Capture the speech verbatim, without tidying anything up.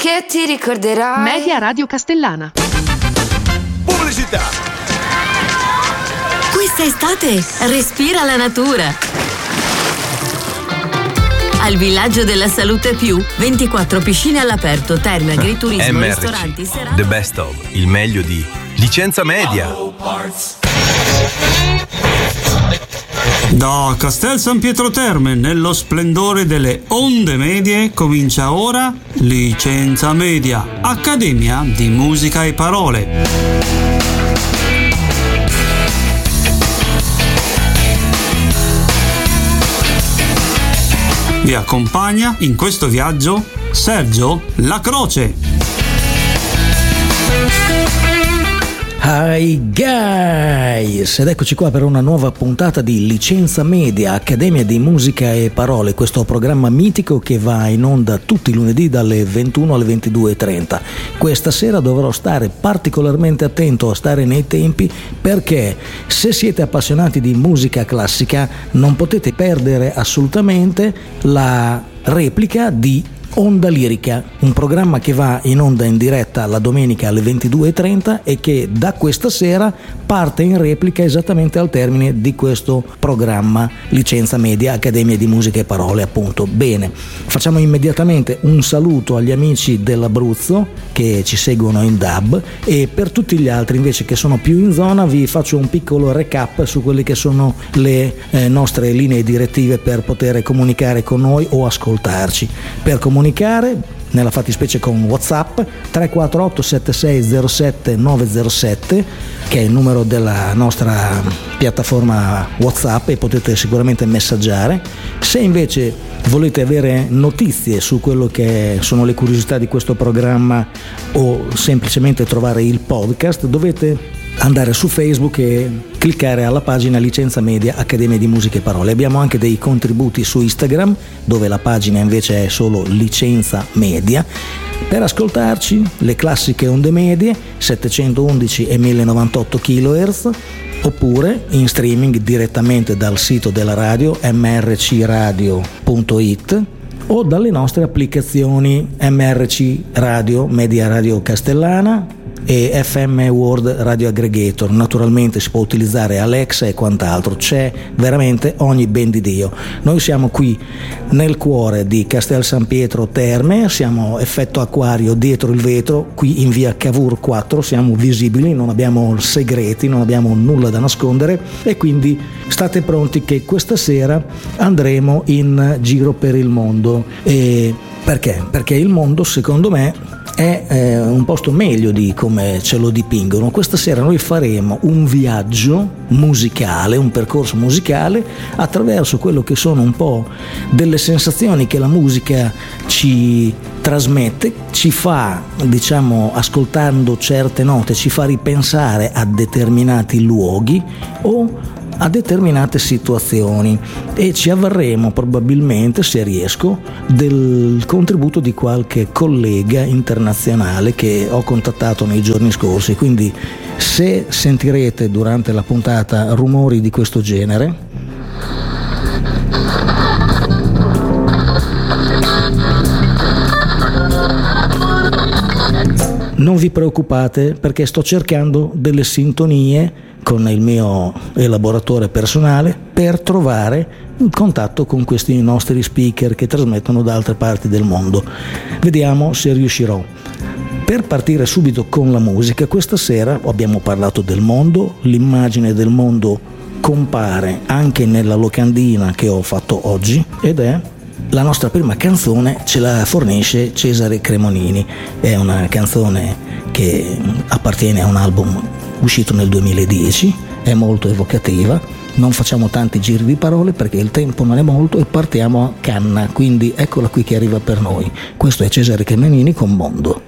che ti ricorderai. Media Radio Castellana. Pubblicità. Questa estate respira la natura. Al Villaggio della Salute Più, ventiquattro piscine all'aperto, terme, agriturismo, M R C, ristoranti, serate. The best of, il meglio di Licenza Media. Da Castel San Pietro Terme, nello splendore delle onde medie, comincia ora Licenza Media, Accademia di Musica e Parole. Vi accompagna in questo viaggio Sergio La Croce. Hi guys! Ed eccoci qua per una nuova puntata di Licenza Media, Accademia di Musica e Parole, questo programma mitico che va in onda tutti i lunedì dalle ventuno alle ventidue e trenta. Questa sera dovrò stare particolarmente attento a stare nei tempi, perché se siete appassionati di musica classica non potete perdere assolutamente la replica di Onda Lirica, un programma che va in onda in diretta la domenica alle ventidue e trenta e che da questa sera parte in replica esattamente al termine di questo programma Licenza Media, Accademia di Musica e Parole, appunto. Bene, facciamo immediatamente un saluto agli amici dell'Abruzzo che ci seguono in D A B, e per tutti gli altri invece che sono più in zona vi faccio un piccolo recap su quelle che sono le eh, nostre linee direttive per poter comunicare con noi o ascoltarci. Per comunicare nella fattispecie con WhatsApp tre quattro otto sette sei zero sette nove zero sette, che è il numero della nostra piattaforma WhatsApp, e potete sicuramente messaggiare. Se invece volete avere notizie su quello che sono le curiosità di questo programma o semplicemente trovare il podcast, dovete andare su Facebook e cliccare alla pagina Licenza Media, Accademia di Musica e Parole. Abbiamo anche dei contributi su Instagram, dove la pagina invece è solo Licenza Media. Per ascoltarci le classiche onde medie settecentoundici e mille novantotto kilohertz, oppure in streaming direttamente dal sito della radio m r c radio punto i t o dalle nostre applicazioni M R C Radio, Media Radio Castellana e F M World Radio Aggregator. Naturalmente si può utilizzare Alexa e quant'altro, c'è veramente ogni ben di Dio. Noi siamo qui nel cuore di Castel San Pietro Terme, siamo effetto acquario dietro il vetro, qui in via Cavour quattro, siamo visibili, non abbiamo segreti, non abbiamo nulla da nascondere, e quindi state pronti che questa sera andremo in giro per il mondo. E perché? Perché il mondo, secondo me, è eh, un posto meglio di come ce lo dipingono. Questa sera noi faremo un viaggio musicale, un percorso musicale attraverso quello che sono un po' delle sensazioni che la musica ci trasmette, ci fa, diciamo, ascoltando certe note, ci fa ripensare a determinati luoghi o a determinate situazioni, e ci avvarremo probabilmente, se riesco, del contributo di qualche collega internazionale che ho contattato nei giorni scorsi. Quindi se sentirete durante la puntata rumori di questo genere, non vi preoccupate, perché sto cercando delle sintonie con il mio elaboratore personale per trovare un contatto con questi nostri speaker che trasmettono da altre parti del mondo. Vediamo se riuscirò. Per partire subito con la musica, questa sera abbiamo parlato del mondo, l'immagine del mondo compare anche nella locandina che ho fatto oggi, ed è la nostra prima canzone, ce la fornisce Cesare Cremonini. È una canzone che appartiene a un album uscito nel duemiladieci, è molto evocativa. Non facciamo tanti giri di parole perché il tempo non è molto, e partiamo a canna, quindi eccola qui che arriva per noi. Questo è Cesare Cremonini con Mondo.